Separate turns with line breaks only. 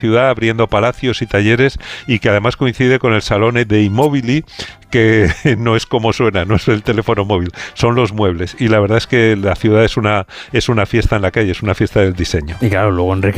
ciudad, abriendo palacios y talleres, y que además coincide con el Salón de Immobili, que no es como suena, no es el teléfono móvil, son los muebles. Y la verdad es que la ciudad es una fiesta en la calle, es una fiesta del diseño.
Y claro, luego Enrique